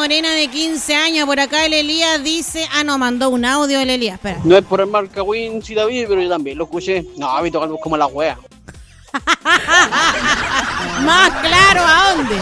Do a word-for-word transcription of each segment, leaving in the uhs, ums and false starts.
morena de quince años. Por acá el Elías dice... Ah, no, mandó un audio el Elías, espera. No es por el marca Win, sí, David, pero yo también lo escuché. No, Vito Calvo es como la wea. Más claro, ¿a dónde?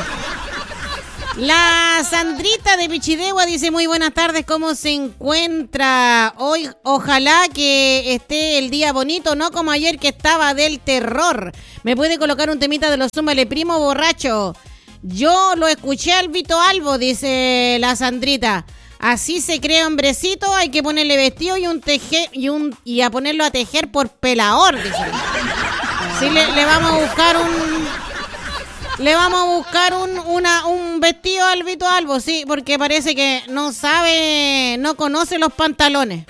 La Sandrita de Pichidegua dice: muy buenas tardes, ¿cómo se encuentra? Hoy ojalá que esté el día bonito, no como ayer que estaba del terror. ¿Me puede colocar un temita de los Zúmbale Primo Borracho? Yo lo escuché al Vito Albo, dice la Sandrita. Así se crea hombrecito, hay que ponerle vestido y un teje, y un y a ponerlo a tejer por pelador, dice. Sí, le, le vamos a buscar un... Le vamos a buscar un, una, un vestido al Vito Albo, sí, porque parece que no sabe, no conoce los pantalones.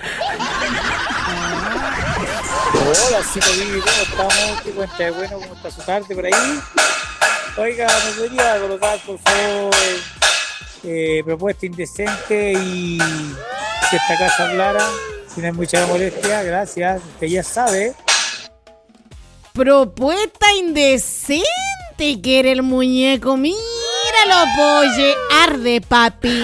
Hola, sí, ¿cómo estamos? ¿Qué cuenta? Bueno, ¿cómo está su tarde por ahí? Oiga, ¿me podría colocar, por favor, eh, propuesta indecente y si esta casa hablara? Si no hay mucha molestia, gracias. Usted ya sabe. Propuesta indecente. Te quiere el muñeco, míralo, polle, arde, papi.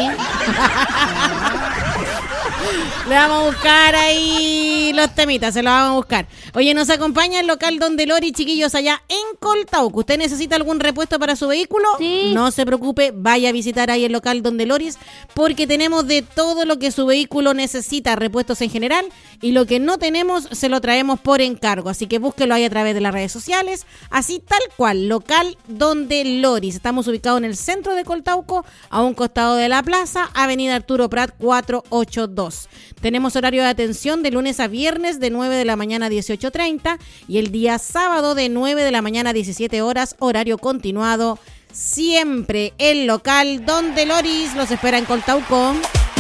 Le vamos a buscar ahí los temitas, se los vamos a buscar. Oye, nos acompaña el local Don Delori, chiquillos, allá en Coltauco. ¿Usted necesita algún repuesto para su vehículo? Sí. No se preocupe, vaya a visitar ahí el local Don Deloris, porque tenemos de todo lo que su vehículo necesita, repuestos en general, y lo que no tenemos se lo traemos por encargo. Así que búsquelo ahí a través de las redes sociales, así tal cual, local Don Deloris. Estamos ubicados en el centro de Coltauco, a un costado de la plaza, avenida Arturo Prat cuatrocientos ochenta y dos. Tenemos horario de atención de lunes a viernes de nueve de la mañana a dieciocho treinta y el día sábado de nueve de la mañana a diecisiete horas, horario continuado. Siempre el local Don Deloris los espera en Coltauco.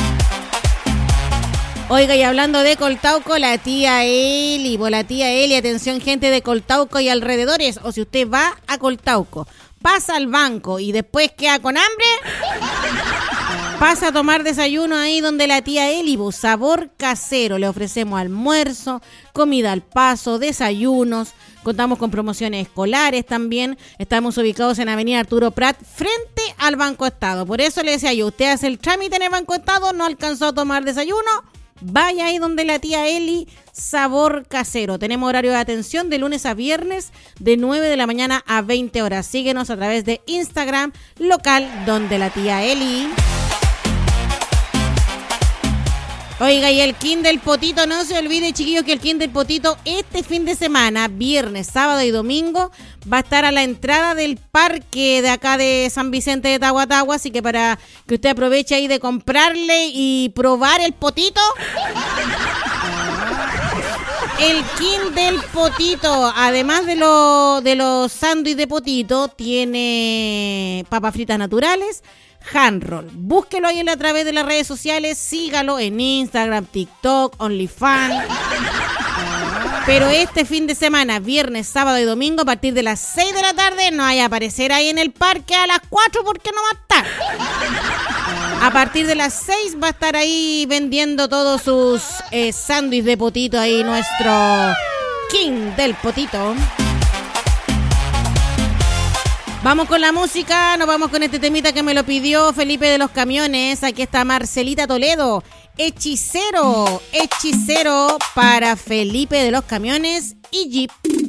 Oiga, y hablando de Coltauco, la tía Eli, la tía Eli, atención gente de Coltauco y alrededores, o si usted va a Coltauco, pasa al banco y después queda con hambre, pasa a tomar desayuno ahí donde la tía Eli, sabor casero. Le ofrecemos almuerzo, comida al paso, desayunos. Contamos con promociones escolares también. Estamos ubicados en avenida Arturo Prat, frente al Banco Estado. Por eso le decía yo, usted hace el trámite en el Banco Estado, no alcanzó a tomar desayuno, vaya ahí donde la tía Eli, sabor casero. Tenemos horario de atención de lunes a viernes de nueve de la mañana a veinte horas. Síguenos a través de Instagram, local donde la tía Eli. Oiga, y el King del Potito, no se olvide, chiquillos, que el King del Potito este fin de semana, viernes, sábado y domingo, va a estar a la entrada del parque de acá de San Vicente de Tahuatahua, así que para que usted aproveche ahí de comprarle y probar el potito. El King del Potito, además de, lo, de los sándwiches de potito, tiene papas fritas naturales, hand roll. Búsquelo ahí a través de las redes sociales, sígalo en Instagram, TikTok, OnlyFans. Pero este fin de semana, viernes, sábado y domingo, a partir de las seis de la tarde, no vaya a aparecer ahí en el parque a las cuatro porque no va a estar. A partir de las seis va a estar ahí vendiendo todos sus eh, sándwiches de potito ahí, nuestro King del Potito. Vamos con la música, nos vamos con este temita que me lo pidió Felipe de los Camiones. Aquí está Marcelita Toledo, Hechicero, Hechicero para Felipe de los Camiones y Jeep.